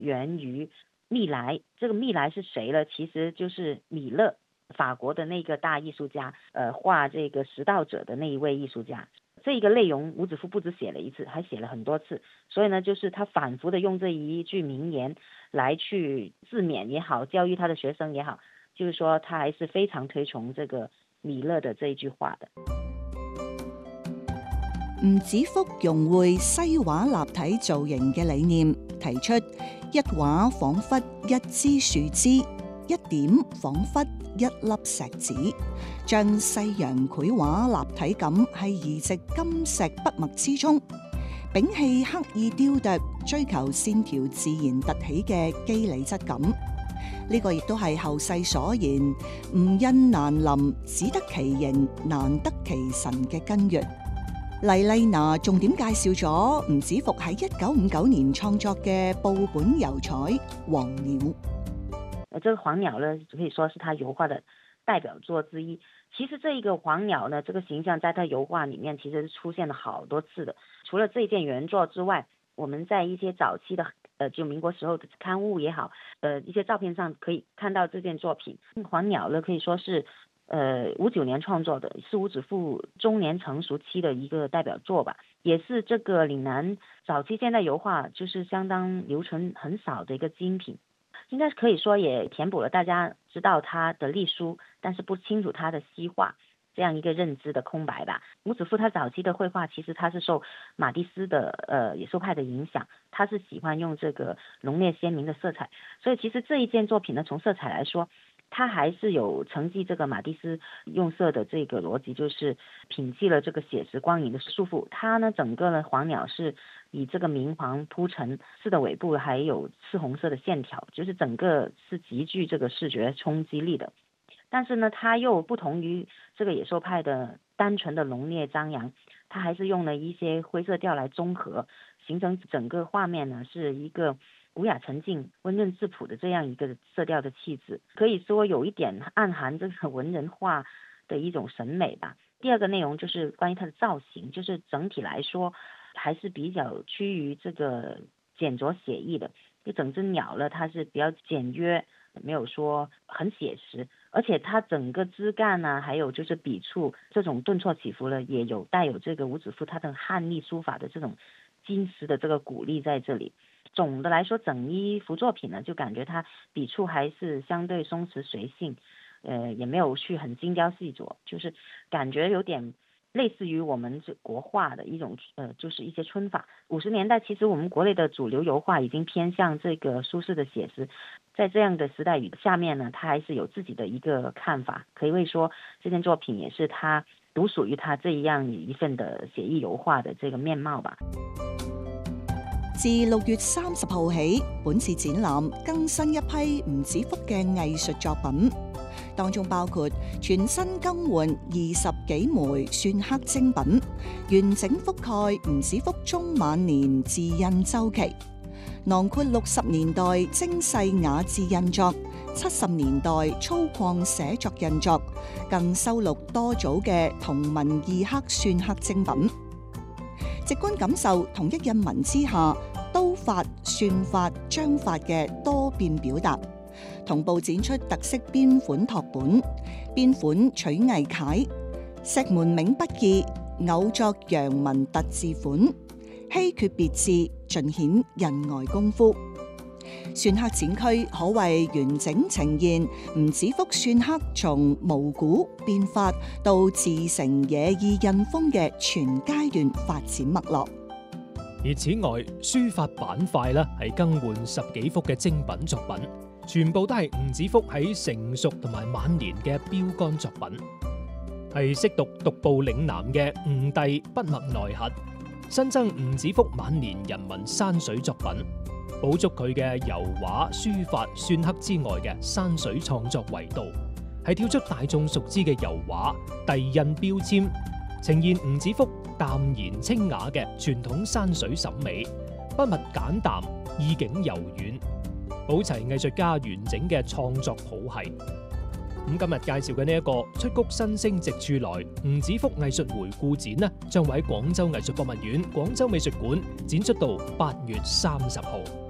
源于米莱。这个米莱是谁呢？其实就是米勒，法国的那个大艺术家，画这个食道者的那一位艺术家。这一个内容伍子夫不止写了一次，还写了很多次，所以呢，就是他反复的用这一句名言来去自勉也好，教育他的學生也好，就是說他還是非常推崇這個米勒的這一句話的。 吳子福融匯西畫立體造型嘅理念，提出一畫彷彿一枝樹枝，一點彷彿一粒石子，將西洋繪畫立體感係移植金石筆墨之中，摒棄刻意雕琢，追求線條自然突起嘅肌理質感。呢個亦都係後世所言吳印難臨，只得其形，難得其神嘅根源。黎麗娜重點介紹咗吳子福喺1959年創作嘅報本油彩《黃鳥》。 這個黃鳥呢，可以說是他油畫的代表作之一。其實這一個黃鳥呢，這個形象在他油畫裡面其實是出現了好多次的。除了這件原作之外，我們在一些早期的就民國時候的刊物也好，一些照片上可以看到這件作品。黃鳥呢，可以說是59年創作的，是伍子夫中年成熟期的一個代表作吧，也是這個嶺南早期現代油畫就是相當留存很少的一個精品。應該可以說也填補了大家知道他的隸書，但是不清楚他的西畫這樣一個認知的空白吧。伍子夫他早期的繪畫其實他是受馬蒂斯的野獸派的影響，他是喜歡用這個濃烈鮮明的色彩，所以其實這一件作品呢，從色彩來說，他還是有承繼這個馬蒂斯用色的這個邏輯，就是摒棄了這個寫實光影的束縛。他呢，整個呢黃鳥是以這個明黃鋪陳式的尾部，還有赤紅色的線條，就是整個是極具這個視覺衝擊力的。但是呢，他又不同於這個野獸派的單純的濃烈張揚，他還是用了一些灰色調來綜合，形成整個畫面呢是一個古雅沉靜、溫潤質樸的這樣一個色調的氣質，可以說有一點暗含這個文人畫的一種審美吧。第二個內容就是關於它的造型，就是整體來說還是比較趨於這個簡拙寫意的。就整隻鳥呢，它是比較簡約，沒有說很寫實，而且它整個枝幹啊，還有就是筆觸這種頓挫起伏呢，也有帶有這個伍子夫他的漢隸書法的這種金石的這個骨力在這裡。總的來說，整一幅作品呢，就感覺它筆觸還是相對鬆弛隨性，也沒有去很精雕細琢，就是感覺有點類似於我們國畫的一種，就是一些皴法。50年代其實我們國內的主流油畫已經偏向這個蘇式的寫實，在這樣的時代語下面呢，他還是有自己的一個看法，可以說這件作品也是他獨屬於他這樣一份的寫意油畫的這個面貌吧。 自6月30號起，本次展覽更新一批吳子福嘅藝術作品，當中包括全新更換20幾枚篆刻精品，完整覆蓋吳子福中晚年自印周期，囊括60年代精細雅致印作、70年代粗獷寫作印作，更收錄多組嘅同文異刻篆刻精品。直觀感受同一印文之下刀法、篆法、章法嘅多變表達，同步展出特色邊款拓本、邊款取藝楷、石門銘筆記、偶作洋文特字款、稀缺別致，盡顯印外功夫。篆刻展區可謂完整呈現吳子福篆刻從無古變法到自成野意印風嘅全階段發展脈絡。 而此外，書法板塊呢係更換10幾幅嘅精品作品，全部都係吳子福喺成熟同埋晚年嘅標杆作品，係識讀獨步嶺南嘅吳弟筆墨內核，新增吳子福晚年人文山水作品，補足佢嘅油畫、書法、篆刻之外嘅山水創作維度，係跳出大眾熟知嘅油畫、遞印標籤，呈現吳子福淡然清雅嘅傳統山水審美，筆墨簡淡，意境柔軟，保齊藝術家完整嘅創作譜系。咁今日介紹嘅呢一個出谷新星直處來吳子福藝術回顧展呢，將會喺廣州藝術博物院、廣州美術館展出到8月30號。